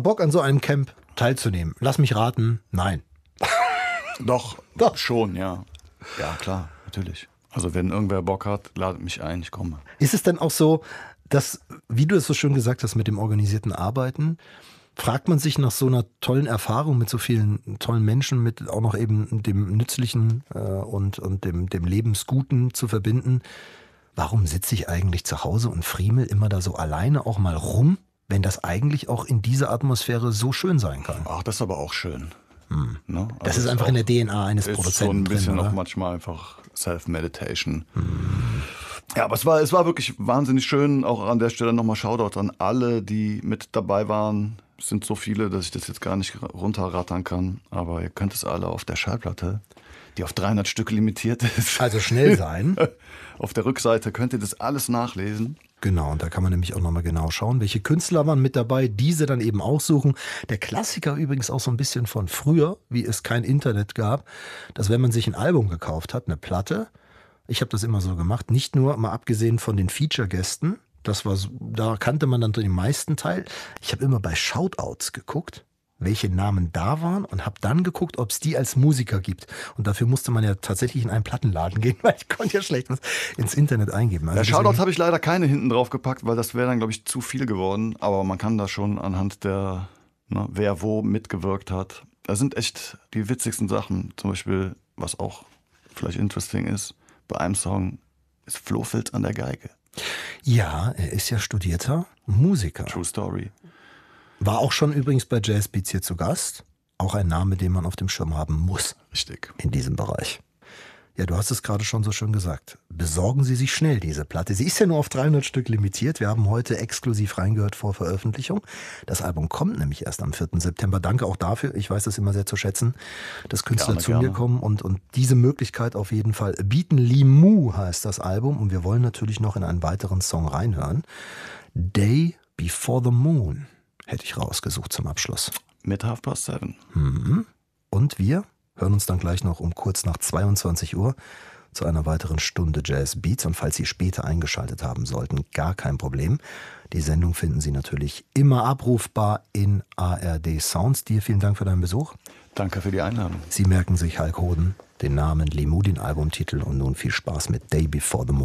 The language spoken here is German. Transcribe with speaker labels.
Speaker 1: Bock, an so einem Camp teilzunehmen? Lass mich raten, nein.
Speaker 2: Doch, schon, ja. Ja, klar, natürlich. Also wenn irgendwer Bock hat, ladet mich ein, ich komme.
Speaker 1: Ist es denn auch so, dass, wie du es so schön gesagt hast mit dem organisierten Arbeiten, fragt man sich nach so einer tollen Erfahrung mit so vielen tollen Menschen, mit auch noch eben dem Nützlichen und dem Lebensguten zu verbinden, warum sitze ich eigentlich zu Hause und friemel immer da so alleine auch mal rum, wenn das eigentlich auch in dieser Atmosphäre so schön sein kann?
Speaker 2: Ach, das ist aber auch schön. Ne? Also
Speaker 1: Das ist einfach in der DNA eines
Speaker 2: ist
Speaker 1: Produzenten
Speaker 2: so ein bisschen
Speaker 1: drin,
Speaker 2: auch manchmal einfach Self-Meditation. Ja, aber es war wirklich wahnsinnig schön. Auch an der Stelle nochmal Shoutout an alle, die mit dabei waren. Es sind so viele, dass ich das jetzt gar nicht runterrattern kann. Aber ihr könnt es alle auf der Schallplatte, die auf 300 Stück limitiert ist.
Speaker 1: Also schnell sein.
Speaker 2: Auf der Rückseite könnt ihr das alles nachlesen.
Speaker 1: Genau, und da kann man nämlich auch nochmal genau schauen, welche Künstler waren mit dabei, diese dann eben aussuchen. Der Klassiker übrigens auch so ein bisschen von früher, wie es kein Internet gab, dass wenn man sich ein Album gekauft hat, eine Platte, ich habe das immer so gemacht, nicht nur mal abgesehen von den Feature-Gästen, da kannte man dann den meisten Teil. Ich habe immer bei Shoutouts geguckt, welche Namen da waren und habe dann geguckt, ob es die als Musiker gibt. Und dafür musste man ja tatsächlich in einen Plattenladen gehen, weil ich konnte ja schlecht was ins Internet eingeben. Also
Speaker 2: Shoutouts habe ich leider keine hinten drauf gepackt, weil das wäre dann, glaube ich, zu viel geworden. Aber man kann da schon anhand der, wer wo mitgewirkt hat. Da sind echt die witzigsten Sachen. Zum Beispiel, was auch vielleicht interesting ist, bei einem Song ist Flohfilz an der Geige.
Speaker 1: Ja, er ist ja studierter Musiker.
Speaker 2: True Story.
Speaker 1: War auch schon übrigens bei Jazz Beats hier zu Gast. Auch ein Name, den man auf dem Schirm haben muss.
Speaker 2: Richtig.
Speaker 1: In diesem Bereich. Ja, du hast es gerade schon so schön gesagt. Besorgen Sie sich schnell diese Platte. Sie ist ja nur auf 300 Stück limitiert. Wir haben heute exklusiv reingehört vor Veröffentlichung. Das Album kommt nämlich erst am 4. September. Danke auch dafür. Ich weiß das immer sehr zu schätzen, dass Künstler zu mir kommen und diese Möglichkeit auf jeden Fall bieten. Limu heißt das Album und wir wollen natürlich noch in einen weiteren Song reinhören. Day Before the Moon hätte ich rausgesucht zum Abschluss.
Speaker 2: Mit 7:30.
Speaker 1: Und wir hören uns dann gleich noch um kurz nach 22 Uhr zu einer weiteren Stunde Jazz Beats. Und falls Sie später eingeschaltet haben sollten, gar kein Problem. Die Sendung finden Sie natürlich immer abrufbar in ARD Sounds. Dir vielen Dank für deinen Besuch.
Speaker 2: Danke für die Einladung.
Speaker 1: Sie merken sich Hulk Hoden, den Namen, Limu, den Albumtitel und nun viel Spaß mit Day Before the Moon.